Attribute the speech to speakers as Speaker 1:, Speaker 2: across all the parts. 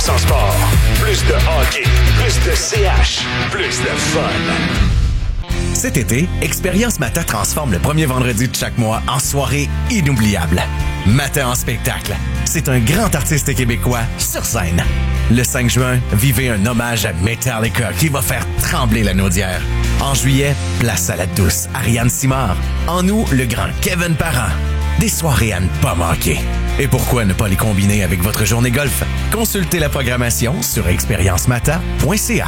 Speaker 1: 100% sport. Plus de hockey. Plus de CH. Plus de fun.
Speaker 2: Cet été, Expérience Mata transforme le premier vendredi de chaque mois en soirée inoubliable. Mata en spectacle. C'est un grand artiste québécois sur scène. Le 5 juin, vivez un hommage à Metallica qui va faire trembler la Naudière. En juillet, place à la douce Ariane Simard. En août, le grand Kevin Parent. Des soirées à ne pas manquer. Et pourquoi ne pas les combiner avec votre journée golf? Consultez la programmation sur expériencemata.ca.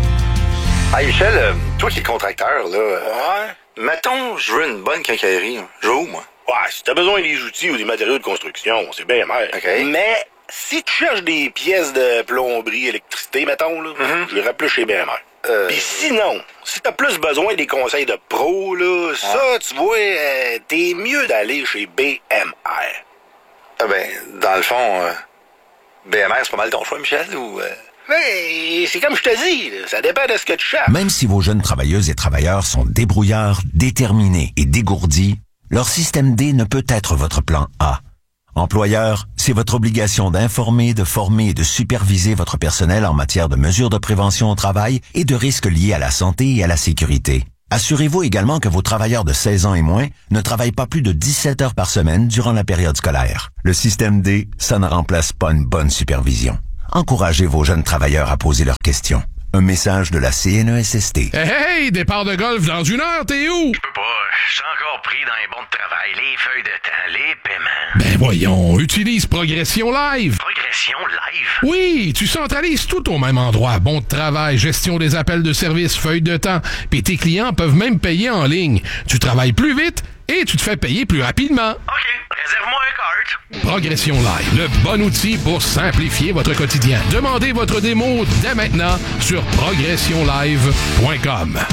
Speaker 3: Hey Michel, toi qui es contracteur, là, mettons, je veux une bonne quincaillerie. Je veux où, moi?
Speaker 4: Ouais, si t'as besoin des outils ou des matériaux de construction, c'est bien mer.
Speaker 3: OK.
Speaker 4: Mais si tu cherches des pièces de plomberie, électricité, mettons, là, je les plus chez BMR. Puis sinon, si t'as plus besoin des conseils de pro, là, ça, tu vois, t'es mieux d'aller chez BMR.
Speaker 3: Ah ben, dans le fond, BMR, c'est pas mal ton choix, Michel, ou...
Speaker 4: Mais c'est comme je te dis, là, ça dépend de ce que tu cherches.
Speaker 5: Même si vos jeunes travailleuses et travailleurs sont débrouillards, déterminés et dégourdis, leur système D ne peut être votre plan A. Employeur, c'est votre obligation d'informer, de former et de superviser votre personnel en matière de mesures de prévention au travail et de risques liés à la santé et à la sécurité. Assurez-vous également que vos travailleurs de 16 ans et moins ne travaillent pas plus de 17 heures par semaine durant la période scolaire. Le système D, ça ne remplace pas une bonne supervision. Encouragez vos jeunes travailleurs à poser leurs questions. Un message de la CNESST.
Speaker 6: Hey, départ de golf dans 1 heure, t'es où?
Speaker 7: Je peux pas, je suis encore pris dans les bons de travail, les feuilles de temps, les paiements.
Speaker 6: Ben voyons, utilise Progression Live.
Speaker 7: Progression Live?
Speaker 6: Oui, tu centralises tout au même endroit. Bon de travail, gestion des appels de service, feuilles de temps. Puis tes clients peuvent même payer en ligne. Tu travailles plus vite et tu te fais payer plus rapidement.
Speaker 7: OK, réserve-moi un cart.
Speaker 6: Progression Live, le bon outil pour simplifier votre quotidien. Demandez votre démo dès maintenant sur progressionlive.com.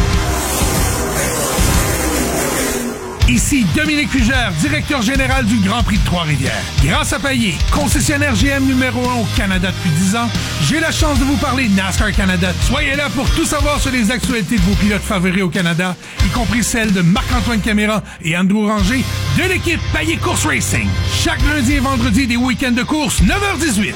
Speaker 8: Ici Dominique Fugère, directeur général du Grand Prix de Trois-Rivières. Grâce à Payet, concessionnaire GM numéro 1 au Canada depuis 10 ans, j'ai la chance de vous parler de NASCAR Canada. Soyez là pour tout savoir sur les actualités de vos pilotes favoris au Canada, y compris celles de Marc-Antoine Caméra et Andrew Ranger de l'équipe Payet Course Racing. Chaque lundi et vendredi des week-ends de course, 9h18.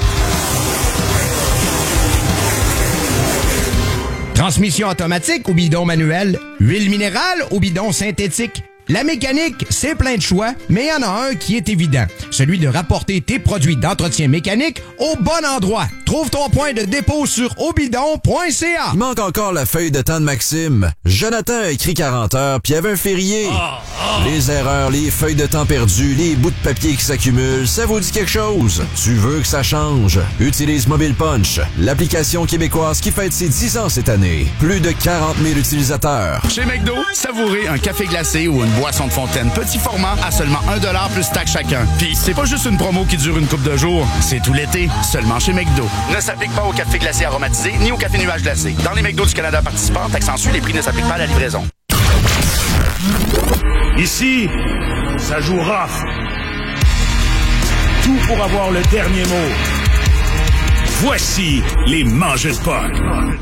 Speaker 9: Transmission automatique ou bidon manuel, huile minérale ou bidon synthétique. La mécanique, c'est plein de choix, mais il y en a un qui est évident. Celui de rapporter tes produits d'entretien mécanique au bon endroit. Trouve ton point de dépôt sur obidon.ca.
Speaker 10: Il manque encore la feuille de temps de Maxime. Jonathan a écrit 40 heures, puis il y avait un férié. Les erreurs, les feuilles de temps perdues, les bouts de papier qui s'accumulent, ça vous dit quelque chose? Tu veux que ça change? Utilise Mobile Punch, l'application québécoise qui fête ses 10 ans cette année. Plus de 40 000 utilisateurs.
Speaker 11: Chez McDo, savourez un café glacé ou une boisson de fontaine petit format à seulement 1$ plus taxe chacun. Puis c'est pas juste une promo qui dure une couple de jours, c'est tout l'été, seulement chez McDo. Ne s'applique pas au café glacé aromatisé ni au café nuage glacé. Dans les McDo du Canada participants, taxe en les prix ne s'appliquent pas à la livraison.
Speaker 1: Ici, ça joue rough. Tout pour avoir le dernier mot. Voici les mangeurs de potes.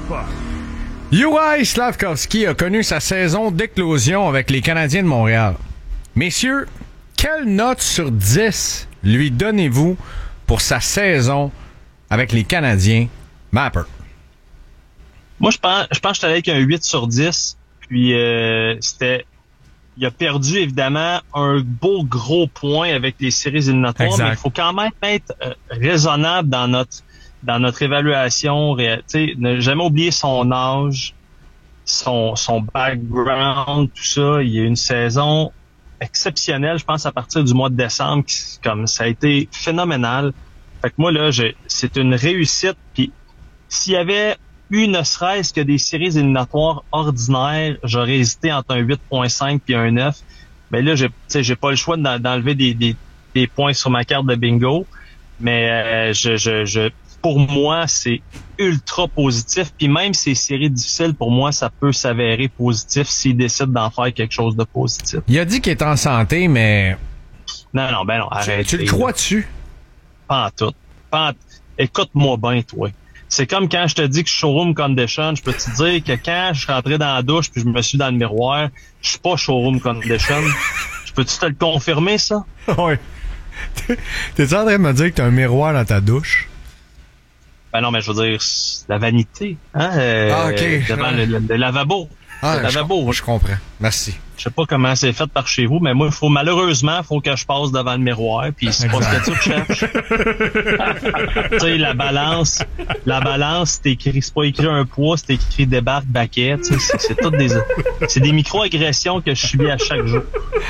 Speaker 12: Juraj Slafkovský a connu sa saison d'éclosion avec les Canadiens de Montréal. Messieurs, quelle note sur 10 lui donnez-vous pour sa saison avec les Canadiens? Mapper.
Speaker 13: Moi, je pense que j'étais avec un 8 sur 10. Puis, il a perdu, évidemment, un beau gros point avec les séries éliminatoires. Exact. Mais il faut quand même être raisonnable dans notre évaluation, ne jamais oublier son âge, son background, tout ça. Il y a une saison exceptionnelle, je pense, à partir du mois de décembre, comme ça a été phénoménal. Fait que moi, là, c'est une réussite. Puis s'il y avait eu ne serait-ce que des séries éliminatoires ordinaires, j'aurais hésité entre un 8.5 puis un 9. Mais là, j'ai pas le choix d'enlever des points sur ma carte de bingo. Mais pour moi, c'est ultra positif. Puis même ces séries difficiles, pour moi, ça peut s'avérer positif s'il décide d'en faire quelque chose de positif.
Speaker 12: Il a dit qu'il est en santé, mais...
Speaker 13: Non, arrête.
Speaker 12: Tu le crois-tu?
Speaker 13: Pas en tout. Écoute-moi bien, toi. C'est comme quand je te dis que je suis showroom condition, je peux te dire que quand je suis rentré dans la douche puis je me suis dans le miroir, je suis pas showroom condition. Peux-tu te le confirmer, ça?
Speaker 12: Oui. T'es-tu en train de me dire que t'as un miroir dans ta douche?
Speaker 13: Ben non, mais je veux dire, la vanité, hein?
Speaker 12: OK.
Speaker 13: Devant le lavabo.
Speaker 12: Le lavabo. Je comprends. Merci.
Speaker 13: Je sais pas comment c'est fait par chez vous, mais moi, malheureusement, faut que je passe devant le miroir, puis c'est pas ce que tu cherches. Tu sais, la balance, c'est pas écrit un poids, c'est écrit débarque, baquet, tu sais, c'est toutes des micro-agressions que je subis à chaque jour.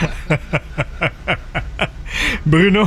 Speaker 12: Bruno!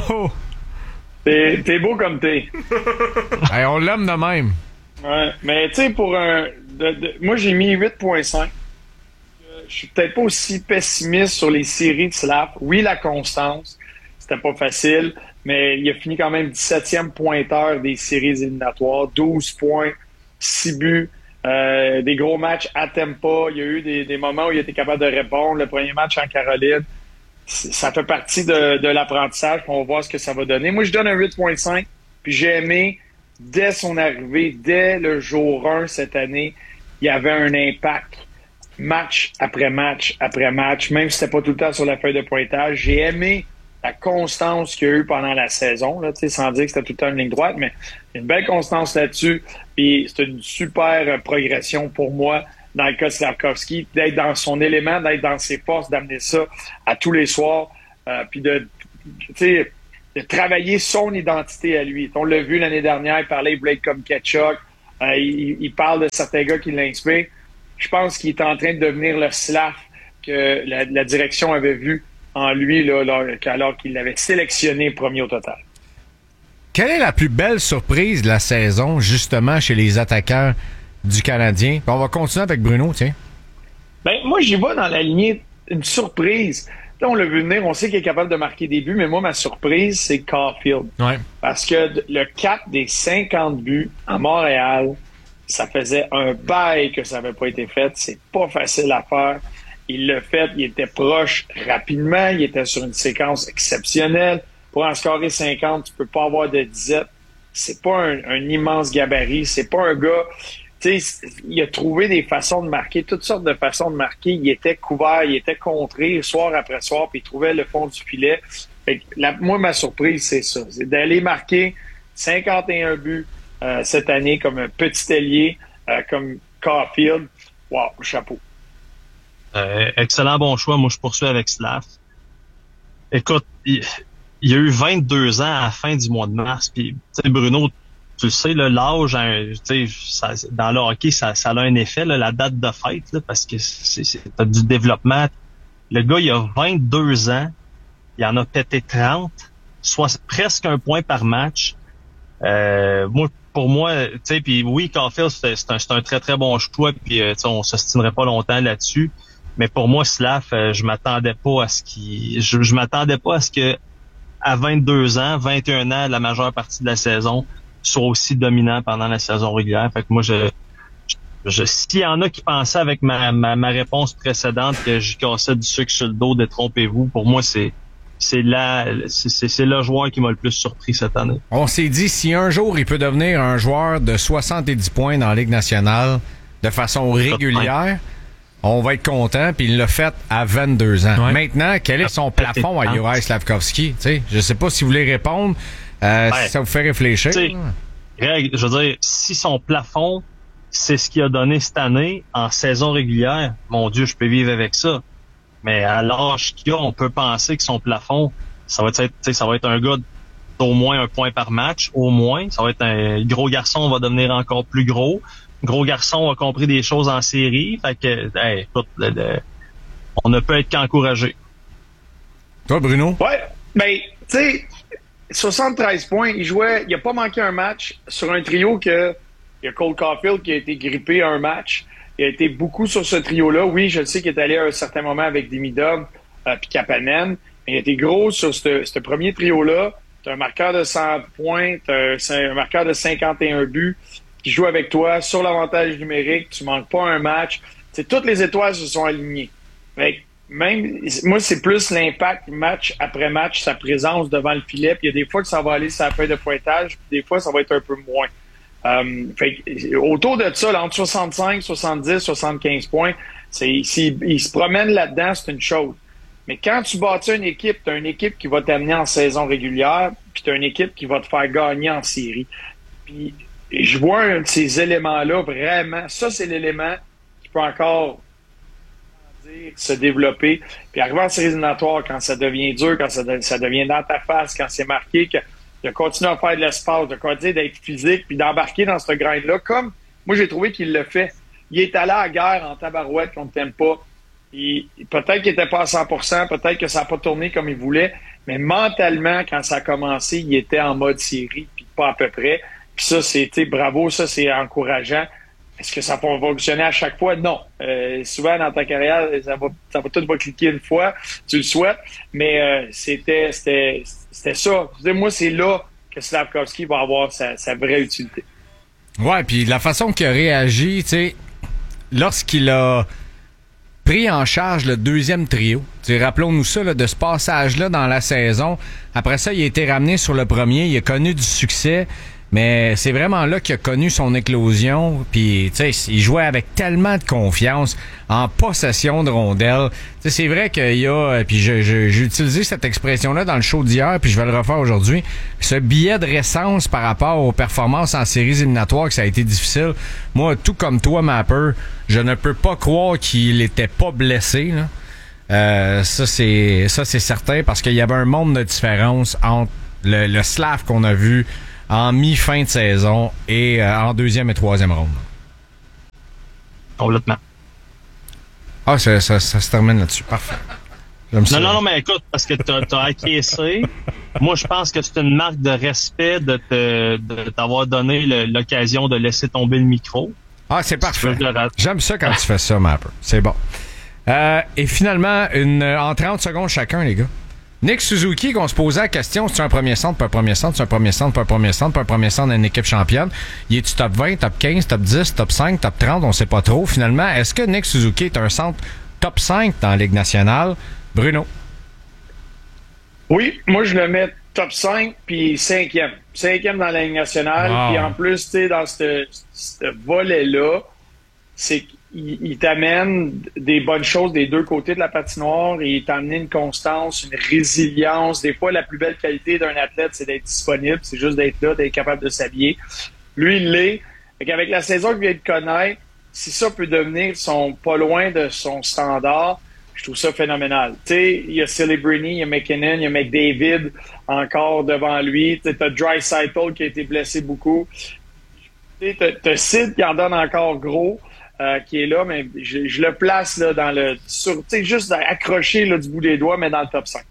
Speaker 14: T'es beau comme t'es.
Speaker 12: Hey, on l'aime de même.
Speaker 14: Ouais, mais tu sais, pour moi, j'ai mis 8.5. Je suis peut-être pas aussi pessimiste sur les séries de Slav. Oui, la constance, c'était pas facile, mais il a fini quand même 17e pointeur des séries éliminatoires, 12 points, 6 buts, des gros matchs à Tampa. Il y a eu des moments où il était capable de répondre. Le premier match en Caroline, ça fait partie de l'apprentissage. On va voir ce que ça va donner. Moi, je donne un 8.5, puis j'ai aimé, dès son arrivée, dès le jour 1 cette année, il y avait un impact. Match après match après match, même si c'était pas tout le temps sur la feuille de pointage. J'ai aimé la constance qu'il y a eu pendant la saison, là, sans dire que c'était tout le temps une ligne droite, mais une belle constance là-dessus. Puis c'est une super progression pour moi dans le cas de Slafkovský, d'être dans son élément, d'être dans ses forces, d'amener ça à tous les soirs, puis de travailler son identité à lui. On l'a vu l'année dernière, il parlait Blake comme Ketchuk, il parle de certains gars qui l'inspirent. Je pense qu'il est en train de devenir le Slav que la direction avait vu en lui là, alors qu'il l'avait sélectionné premier au total.
Speaker 12: Quelle est la plus belle surprise de la saison, justement, chez les attaquants du Canadien? On va continuer avec Bruno, tiens.
Speaker 14: Ben, moi, j'y vais dans la lignée une surprise. Là, on l'a vu venir, on sait qu'il est capable de marquer des buts, mais moi, ma surprise, c'est Caulfield.
Speaker 12: Ouais.
Speaker 14: Parce que le cap des 50 buts à Montréal, ça faisait un bail que ça n'avait pas été fait. C'est pas facile à faire. Il l'a fait. Il était proche rapidement. Il était sur une séquence exceptionnelle. Pour en scorer 50, tu peux pas avoir de disette. C'est pas un immense gabarit. C'est pas un gars... Tu sais, il a trouvé des façons de marquer, toutes sortes de façons de marquer. Il était couvert, il était contré soir après soir, puis il trouvait le fond du filet. Fait que moi, ma surprise, c'est ça. C'est d'aller marquer 51 buts cette année comme un petit ailier, comme Caulfield. Wow, chapeau.
Speaker 13: Excellent bon choix. Moi, je poursuis avec Slav. Écoute, il y a eu 22 ans à la fin du mois de mars. Puis, Bruno, tu le sais, là, l'âge, dans le hockey, ça a un effet, là, la date de fête, là, parce que t'as du développement. Le gars, il a 22 ans. Il en a pété 30, soit presque un point par match. Pour moi, tu sais, puis oui, Caulfield, c'est un très, très bon choix, puis on s'ostinerait pas longtemps là-dessus. Mais pour moi, Slav, je m'attendais pas à je m'attendais pas à ce que, à 22 ans, 21 ans, la majeure partie de la saison, soit aussi dominant pendant la saison régulière. Fait que moi, s'il y en a qui pensaient avec ma réponse précédente que j'y cassais du sucre sur le dos, détrompez-vous, pour moi, c'est le joueur qui m'a le plus surpris cette année.
Speaker 12: On s'est dit, si un jour il peut devenir un joueur de 70 points dans la Ligue nationale de façon régulière, on va être content, puis il l'a fait à 22 ans. Ouais. Maintenant, quel est son plafond à Juraj Slafkovský? Je sais pas si vous voulez répondre, si ça vous fait réfléchir.
Speaker 13: Greg, je veux dire, si son plafond, c'est ce qu'il a donné cette année en saison régulière, mon Dieu, je peux vivre avec ça. Mais à l'âge qu'il a, on peut penser que son plafond, ça va être un gars d'au moins un point par match, au moins. Ça va être un gros garçon, va devenir encore plus gros. Gros garçon a compris des choses en série. Fait que, écoute, on ne peut être qu'encouragé.
Speaker 12: Toi, Bruno?
Speaker 14: Ouais, ben, tu sais, 73 points, il a pas manqué un match sur un trio il y a Cole Caulfield qui a été grippé un match. Il a été beaucoup sur ce trio-là. Oui, je le sais qu'il est allé à un certain moment avec Demidov puis Kapanen. Mais il a été gros sur ce premier trio-là. Tu as un marqueur de 100 points, tu as un marqueur de 51 buts qui joue avec toi sur l'avantage numérique. Tu manques pas un match. T'sais, toutes les étoiles se sont alignées. Fait même moi, c'est plus l'impact match après match, sa présence devant le filet. Puis il y a des fois que ça va aller sur la feuille de pointage, puis des fois, ça va être un peu moins. Autour de ça, là, entre 65, 70, 75 points, il se promène là-dedans, c'est une chose. Mais quand tu bâtis une équipe, tu as une équipe qui va t'amener en saison régulière, puis tu as une équipe qui va te faire gagner en série. Puis je vois un de ces éléments-là vraiment. Ça, c'est l'élément qui peut encore se développer. Puis arriver en séries éliminatoires, quand ça devient dur, quand ça devient dans ta face, quand c'est marqué, que de continuer à faire de l'espace, de continuer d'être physique, puis d'embarquer dans ce grind-là, comme moi j'ai trouvé qu'il le fait. Il est allé à la guerre en tabarouette contre Tampa. Peut-être qu'il n'était pas à 100%, peut-être que ça n'a pas tourné comme il voulait, mais mentalement, quand ça a commencé, il était en mode série, puis pas à peu près. Puis ça, c'était bravo, ça, c'est encourageant. Est-ce que ça va fonctionner à chaque fois? Non. Souvent, dans ta carrière, ça va tout cliquer une fois. Tu le souhaites. Mais c'était ça. Moi, c'est là que Slafkovský va avoir sa vraie utilité.
Speaker 12: Ouais, puis la façon qu'il a réagi, tu sais, lorsqu'il a pris en charge le deuxième trio. Rappelons-nous ça, là, de ce passage-là dans la saison. Après ça, il a été ramené sur le premier. Il a connu du succès. Mais c'est vraiment là qu'il a connu son éclosion. Puis, tu sais, il jouait avec tellement de confiance en possession de rondelles. Tu sais, c'est vrai qu'il y a... Puis j'ai utilisé cette expression-là dans le show d'hier, puis je vais le refaire aujourd'hui. Ce billet de récence par rapport aux performances en séries éliminatoires, que ça a été difficile. Moi, tout comme toi, Mapper, je ne peux pas croire qu'il était pas blessé, là. Ça, c'est certain, parce qu'il y avait un monde de différence entre le Slav qu'on a vu en mi-fin de saison et en deuxième et troisième ronde.
Speaker 13: Complètement.
Speaker 12: Ah, ça se termine là-dessus. Parfait.
Speaker 13: Non, mais écoute, parce que t'as acquiescé. Moi, je pense que c'est une marque de respect de t'avoir donné l'occasion de laisser tomber le micro.
Speaker 12: Ah, c'est parfait. J'aime ça quand tu fais ça, Mapper. C'est bon. Et finalement, en 30 secondes chacun, les gars. Nick Suzuki, qu'on se posait la question, c'est un premier centre, pas un premier centre, c'est un premier centre, pas un premier centre, pas un premier centre d'une équipe championne. Il est-tu top 20, top 15, top 10, top 5, top 30, on sait pas trop. Finalement, est-ce que Nick Suzuki est un centre top 5 dans la Ligue nationale? Bruno?
Speaker 14: Oui, moi je le mets top 5 puis 5e. 5e dans la Ligue nationale.
Speaker 12: Wow.
Speaker 14: Puis en plus, tu sais, dans ce volet-là, c'est qu'il t'amène des bonnes choses des deux côtés de la patinoire et il t'amène une constance, une résilience. Des fois, la plus belle qualité d'un athlète, c'est d'être disponible, c'est juste d'être là, d'être capable de s'habiller. Lui, il l'est. Fait qu'avec la saison qu'il vient de connaître, si ça peut devenir pas loin de son standard, je trouve ça phénoménal. Tu sais, il y a Celebrini, il y a McKinnon, il y a McDavid encore devant lui. Tu sais, t'as Draisaitl qui a été blessé beaucoup. Tu sais, t'as Sid qui en donne encore gros. Qui est là, mais je le place là, dans le... Tu sais, juste accroché là, du bout des doigts, mais dans le top 5.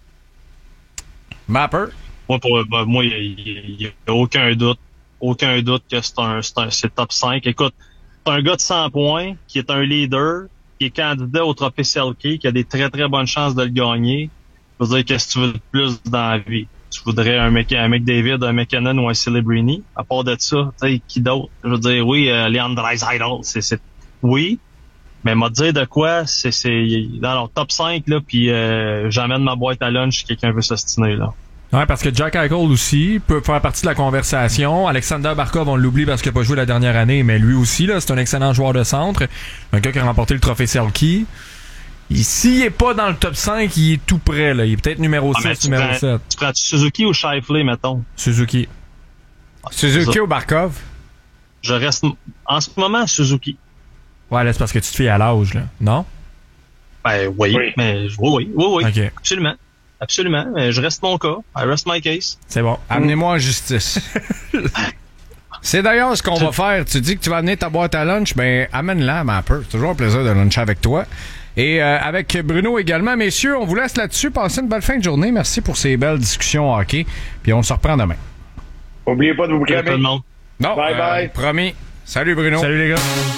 Speaker 12: Mapper?
Speaker 13: Moi, il n'y a aucun doute que c'est top 5. Écoute, c'est un gars de 100 points, qui est un leader, qui est candidat au trophée Selke, qui a des très, très bonnes chances de le gagner. Je veux dire, qu'est-ce que tu veux de plus dans la vie? Tu voudrais un McDavid, un McKinnon ou un Celebrini? À part de ça, tu sais, qui d'autre? Je veux dire, oui, Leon Draisaitl, c'est oui, mais m'a dire de quoi, c'est dans leur top 5, là, puis j'emmène ma boîte à lunch si quelqu'un veut s'ostiner, là.
Speaker 15: Ouais, parce que Jack Eichel aussi peut faire partie de la conversation. Alexander Barkov, on l'oublie parce qu'il n'a pas joué la dernière année, mais lui aussi, là, c'est un excellent joueur de centre. Un gars qui a remporté le trophée Selke. S'il n'est pas dans le top 5, il est tout près, là. Il est peut-être numéro 6, numéro 7.
Speaker 13: Tu prends Suzuki ou Scheifele, mettons?
Speaker 15: Suzuki.
Speaker 12: Suzuki ou Barkov?
Speaker 13: Je reste, en ce moment, Suzuki.
Speaker 15: Ouais, là, c'est parce que tu te fies à l'âge, là. Non?
Speaker 13: Ben, oui. Mais, oui.
Speaker 15: Okay.
Speaker 13: Absolument. Mais je reste mon cas. I rest my case.
Speaker 15: C'est bon.
Speaker 12: Amenez-moi en justice. C'est d'ailleurs ce qu'on va faire. Tu dis que tu vas amener ta boîte à lunch, ben, amène-la, Mapper. C'est toujours un plaisir de luncher avec toi. Et avec Bruno également. Messieurs, on vous laisse là-dessus. Passez une belle fin de journée. Merci pour ces belles discussions hockey. Puis on se reprend demain.
Speaker 14: Oubliez pas de vous cramer.
Speaker 12: Non. Bye. Promis. Salut, Bruno.
Speaker 15: Salut, les gars.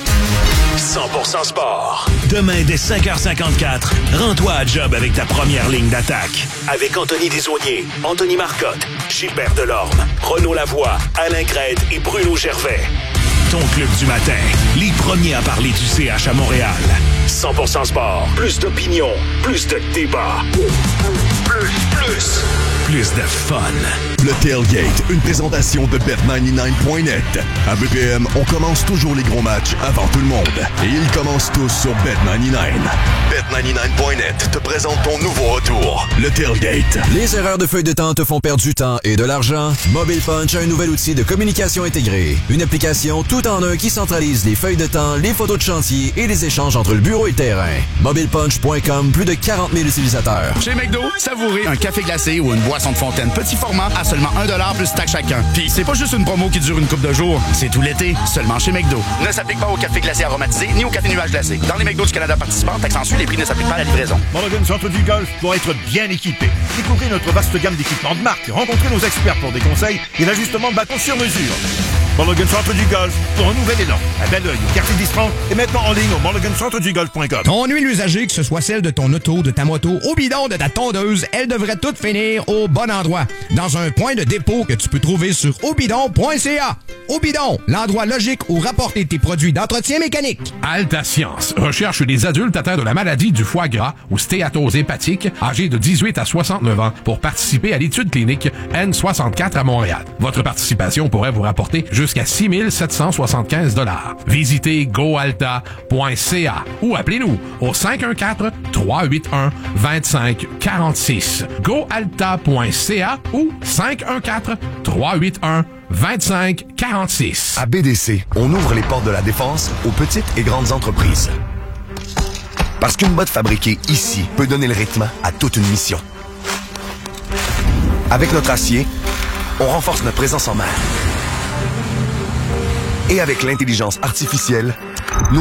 Speaker 1: 100% sport. Demain, dès 5h54, rends-toi à job avec ta première ligne d'attaque. Avec Anthony Desaulniers, Anthony Marcotte, Gilbert Delorme, Renaud Lavoie, Alain Crête et Bruno Gervais. Ton club du matin, les premiers à parler du CH à Montréal. 100% sport. Plus d'opinion, plus de débat. Plus. plus de fun.
Speaker 16: Le Tailgate, une présentation de Bet99.net. À BPM, on commence toujours les gros matchs avant tout le monde. Et ils commencent tous sur Bet99. Bet99.net te présente ton nouveau retour, le Tailgate.
Speaker 10: Les erreurs de feuille de temps te font perdre du temps et de l'argent? Mobile Punch a un nouvel outil de communication intégrée. Une application tout en un qui centralise les feuilles de temps, les photos de chantier et les échanges entre le bureau et le terrain. MobilePunch.com, plus de 40 000 utilisateurs.
Speaker 11: Chez McDo, savourez un café glacé ou une boisson de fontaine petit format à seulement 1$ plus taxe chacun. Puis c'est pas juste une promo qui dure une couple de jours, c'est tout l'été, seulement chez McDo. Ne s'applique pas au café glacé aromatisé ni au café nuage glacé. Dans les McDo du Canada participants, taxe en sus, les prix ne s'appliquent pas à la livraison.
Speaker 17: Mulligan Centre du Golf pour être bien équipé. Découvrez notre vaste gamme d'équipements de marque. Rencontrez nos experts pour des conseils et l'ajustement de bâtons sur mesure. Mulligan Centre du Golf pour un nouvel élan. À Belleuil, au quartier d'Istran et maintenant en ligne au mulligancentredugolf.com.
Speaker 9: Ton huile usagée, que ce soit celle de ton auto, de ta moto, au bidon, de ta tondeuse, elle devrait toutes finir au bon endroit. Dans un point de dépôt que tu peux trouver sur aubidon.ca. Aubidon, l'endroit logique où rapporter tes produits d'entretien mécanique.
Speaker 6: Alta Science recherche des adultes atteints de la maladie du foie gras ou stéatose hépatique, âgés de 18 à 69 ans, pour participer à l'étude clinique N64 à Montréal. Votre participation pourrait vous rapporter jusqu'à 6 775 $. Visitez goalta.ca ou appelez-nous au 514-381-2546. goalta.ca ou 514-381-2546.
Speaker 16: À BDC, on ouvre les portes de la défense aux petites et grandes entreprises. Parce qu'une botte fabriquée ici peut donner le rythme à toute une mission. Avec notre acier, on renforce notre présence en mer. Et avec l'intelligence artificielle,